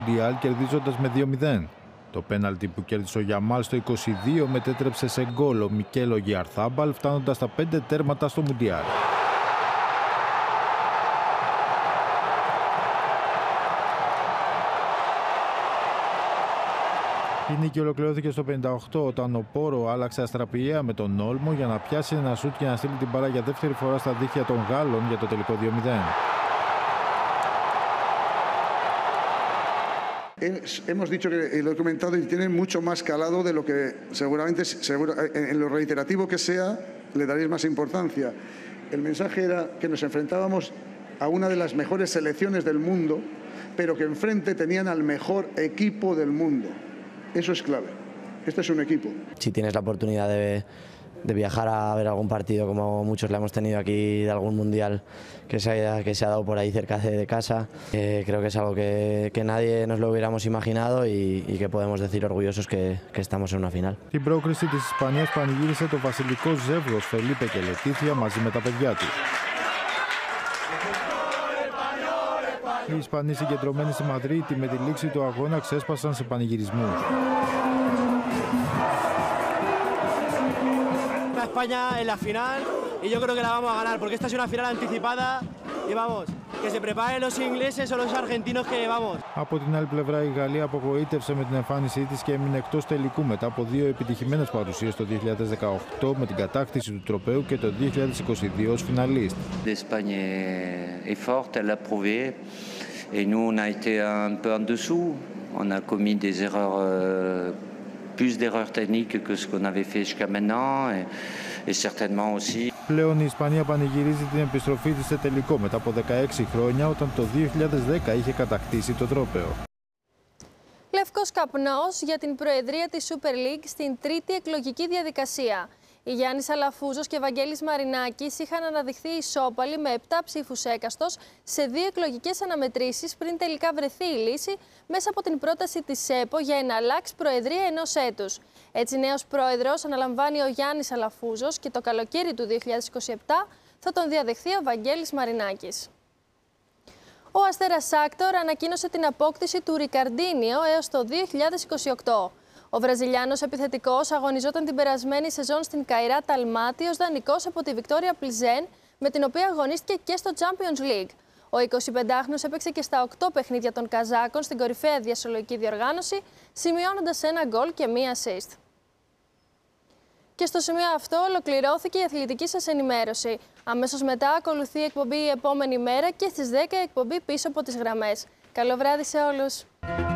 Μουντιάλ κερδίζοντας με 2-0. Το πέναλτι που κέρδισε ο Γιαμάλ στο 22 μετέτρεψε σε γκολ ο Μικέλ Ογιαρθάμπαλ, φτάνοντας στα 5 τέρματα στο Μουντιάλ. Η νίκη ολοκληρώθηκε στο 58 όταν ο Πόρο άλλαξε αστραπιαία με τον Όλμο για να πιάσει ένα σούτ και να στείλει την μπάλα για δεύτερη φορά στα δίχτυα των Γάλλων για το τελικό 2-0. Hemos dicho que lo he comentado y tiene mucho más calado de lo que seguramente en lo reiterativo que sea le daréis más importancia. El mensaje era que nos enfrentábamos a una de las mejores selecciones del mundo, pero que enfrente tenían al mejor equipo del mundo. Eso es clave. Este es un equipo. Si tienes la oportunidad de viajar a ver algún partido, como muchos le hemos tenido aquí, de algún mundial que se ha dado por ahí cerca de casa, creo que es algo que nadie nos lo hubiéramos imaginado y que podemos decir orgullosos que estamos en una final. Την πρόκριση της Ισπανίας πανηγύρισε το βασιλικό ζεύγος Φελίπε και Λετίθια μαζί με τα παιδιά τους. Οι Ισπανοί συγκεντρωμένοι στη Μαδρίτη με τη λήξη του αγώνα ξέσπασαν σε πανηγυρισμούς. España en la final y yo creo que la vamos a ganar porque esta es una final anticipada y vamos, que se preparen los ingleses o los argentinos que vamos. Από την άλλη πλευρά, η Γαλλία απογοήτευσε με την εμφάνισή της και έμεινε εκτός τελικού μετά από δύο επιτυχημένες παρουσίες το 2018 με την κατάκτηση του τροπαίου και το 2022 ως φιναλίστ. L'Espagne est forte, elle l'a prouvé et nous on a été un peu en dessous. On a commis des erreurs, plus d'erreurs techniques que ce qu'on avait fait jusqu'à maintenant et certainement aussi. Πλέον η Ισπανία πανηγυρίζει την επιστροφή της σε τελικό μετά από 16 χρόνια όταν το 2010 είχε κατακτήσει το τρόπαιο. Λευκός καπνός για την προεδρία της Super League στην τρίτη εκλογική διαδικασία. Οι Γιάννης Αλαφούζος και Βαγγέλης Μαρινάκης είχαν αναδειχθεί ισόπαλοι με 7 ψήφους έκαστος σε 2 εκλογικές αναμετρήσεις πριν τελικά βρεθεί η λύση μέσα από την πρόταση της ΕΠΟ για εναλλάξει προεδρία ενός έτους. Έτσι, νέος πρόεδρος αναλαμβάνει ο Γιάννης Αλαφούζος και το καλοκαίρι του 2027 θα τον διαδεχθεί ο Βαγγέλης Μαρινάκης. Ο Αστέρας Άκτορ ανακοίνωσε την απόκτηση του Ρικαρντίνιο έως το 2028. Ο Βραζιλιάνος επιθετικός αγωνιζόταν την περασμένη σεζόν στην Καϊράτ Αλμάτι ως δανεικός από τη Βικτόρια Πλιζέν, με την οποία αγωνίστηκε και στο Champions League. Ο 25χρονος έπαιξε και στα 8 παιχνίδια των Καζάκων στην κορυφαία διασολογική διοργάνωση, σημειώνοντας 1 γκολ και 1 assist. Και στο σημείο αυτό ολοκληρώθηκε η αθλητική σας ενημέρωση. Αμέσως μετά ακολουθεί η εκπομπή «Η επόμενη μέρα» και στις 10 η εκπομπή «Πίσω από τις γραμμές». Καλό βράδυ σε όλους!